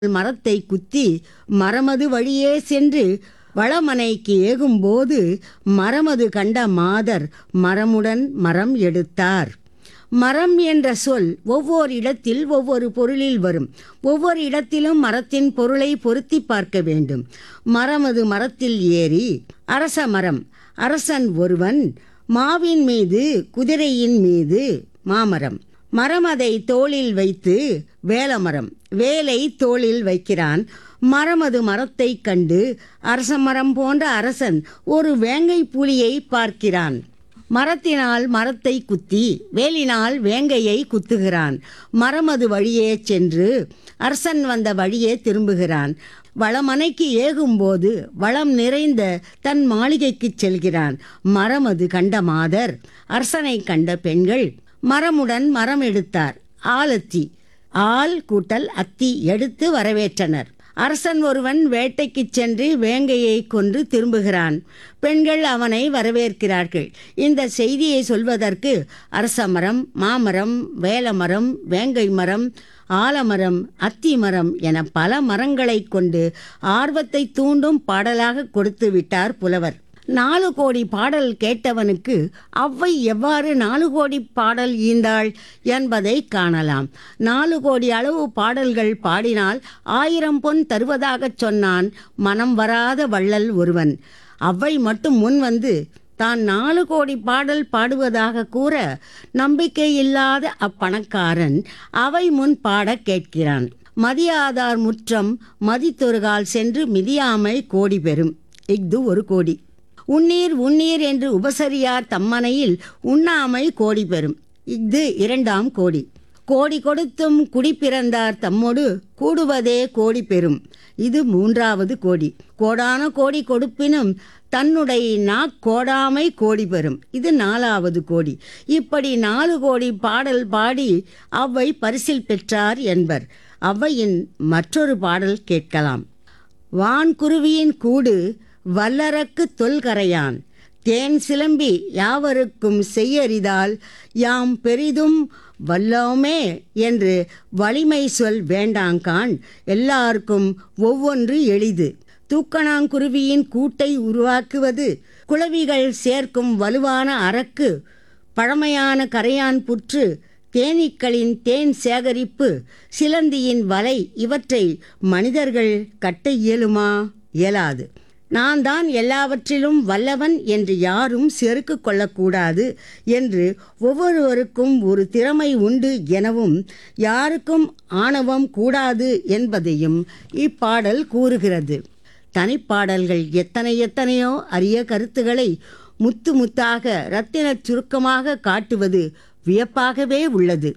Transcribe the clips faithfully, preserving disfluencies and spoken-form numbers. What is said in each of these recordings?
மரத்தை குத்தி மரமது வழியே சென்று வளமனைக்கு ஏகும்போது மரமது கண்ட மாதர் மரமுடன் மரம் எடுத்தார். மரம் என்ற சொல் ஒவ்வொரு இடத்தில் ஒவ்வொரு பொருளில் வரும். ஒவ்வொரு இடத்திலும் மரத்தின் பொருளை பொருத்தி பார்க்க வேண்டும். மரமது மரத்தில் ஏறி அரச மரம் அரசன் ஒருவன் மாவின் மீது குதிரையின் மீது மாமரம் மரம் அதை தோளில் வைத்து வேலமரம் வேலை தோளில் வைக்கிறான். மரமது மரத்தை கண்டு அரச மரம் போன்ற அரசன் ஒரு வேங்கை புலியை பார்க்கிறான். மரத்தினால் மரத்தை குத்தி வேலினால் வேங்கையை குத்துகிறான். மரமது வழியே சென்று அரசன் வந்த வழியே திரும்புகிறான். வளமனைக்கு ஏகும்போது வளம் நிறைந்த தன் மாளிகைக்கு செல்கிறான். மரமது கண்ட மாதர் அரசனை கண்ட பெண்கள் மரமுடன் மரம் எடுத்தார். ஆலத்தி ஆல் கூட்டல் அத்தி எடுத்து வரவேற்றனர். அரசன் ஒருவன் வேட்டைக்கு சென்று வேங்கையை கொன்று திரும்புகிறான். பெண்கள் அவனை வரவேற்கிறார்கள். இந்த செய்தியை சொல்வதற்கு அரச மரம், மாமரம், வேலமரம், வேங்கை மரம், ஆலமரம், அத்தி மரம் என பல மரங்களை கொண்டு ஆர்வத்தை தூண்டும் பாடலாக கொடுத்து விட்டார் புலவர். நாலு கோடி பாடல் கேட்டவனுக்கு அவ்வை எவ்வாறு நாலு கோடி பாடல் ஈந்தாள் என்பதை காணலாம். நாலு கோடி அளவு பாடல்கள் பாடினால் ஆயிரம் பொன் தருவதாகச் சொன்னான் மனம் வராத வள்ளல் ஒருவன். அவ்வை மட்டும் முன் வந்து தான் நாலு கோடி பாடல் பாடுவதாக கூற நம்பிக்கையில்லாத அப்பணக்காரன் அவை முன் பாட கேட்கிறான். மதியாதார் முற்றம் மதித்தொருகால் சென்று மிதியாமை கோடி பெறும். இஃது ஒரு கோடி. உண்ணீர் உண்ணீர் என்று உபசரியார் தம்மனையில் உண்ணாமை கோடி பெறும். இஃது இரண்டாம் கோடி. கோடி கொடுத்தும் குடி பிறந்தார் தம்மோடு கூடுவதே கோடி பெறும். இது மூன்றாவது கோடி. கோடான கோடி கொடுப்பினும் தன்னுடைய நாக் கோடாமை கோடி பெறும். இது நாலாவது கோடி. இப்படி நாலு கோடி பாடல் பாடி அவ்வை பரிசில் பெற்றார் என்பர். அவ்வையின் மற்றொரு பாடல் கேட்கலாம். வான்குருவியின் கூடு வல்லரக்கு தொல்கரையான் தேன் சிலம்பி யாவருக்கும் செய்யறிதால் யாம் பெரிதும் வல்லோமே என்று வலிமை சொல் வேண்டாங்கான் எல்லாருக்கும் ஒவ்வொன்று எளிது. தூக்கணாங்குருவியின் கூட்டை உருவாக்குவது குளவிகள் சேர்க்கும் வலுவான அரக்கு பழமையான கரையான் புற்று தேனீக்களின் தேன் சேகரிப்பு சிலந்தியின் வலை இவற்றை மனிதர்கள் கட்ட இயலுமா? இயலாது. நான் தான் எல்லாவற்றிலும் வல்லவன் என்று யாரும் செருக்கு கொள்ளக்கூடாது என்று ஒவ்வொருவருக்கும் ஒரு திறமை உண்டு எனவும் யாருக்கும் ஆணவம் கூடாது என்பதையும் இப்பாடல் கூறுகிறது. தனிப்பாடல்கள் எத்தனை எத்தனையோ அரிய கருத்துக்களை முத்து முத்தாக இரத்தினச் சுருக்கமாக காட்டுவது வியப்பாகவே உள்ளது.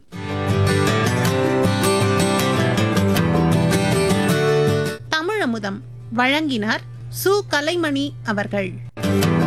தமிழமுதம் வழங்கினார் சு. கலைமணி அவர்கள்.